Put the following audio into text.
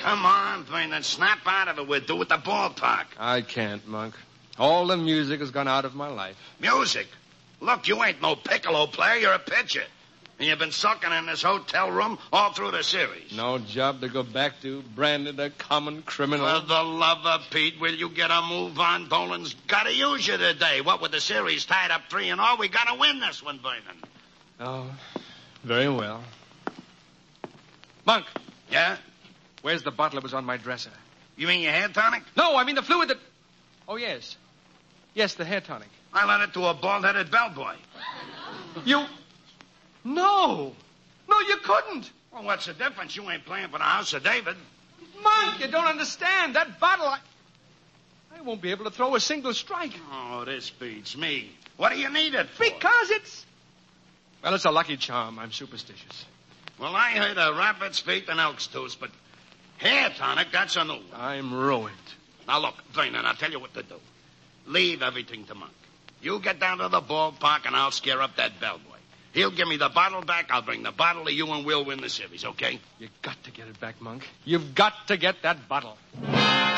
come on, Vernon. Snap out of it. We're due at the ballpark. I can't, Monk. All the music has gone out of my life. Music? Look, you ain't no piccolo player. You're a pitcher. And you've been sucking in this hotel room all through the series. No job to go back to. Branded a common criminal. For the love of Pete, will you get a move on? Dolan's got to use you today. What with the series tied up 3-0, we got to win this one, Vernon. Oh, very well. Monk. Yeah? Where's the bottle that was on my dresser? You mean your hair tonic? No, I mean the fluid that... Oh, yes. Yes, the hair tonic. I lent it to a bald-headed bellboy. You... No. No, you couldn't. Well, what's the difference? You ain't playing for the House of David. Monk, you don't understand. That bottle, I won't be able to throw a single strike. Oh, this beats me. What do you need it for? Because it's... Well, it's a lucky charm. I'm superstitious. Well, I heard of rabbit's feet and elk's tooth, but hair tonic, that's a new one. I'm ruined. Now, look, Vernon, I'll tell you what to do. Leave everything to Monk. You get down to the ballpark, and I'll scare up that bellboy. He'll give me the bottle back. I'll bring the bottle to you, and we'll win the series, okay? You got to get it back, Monk. You've got to get that bottle.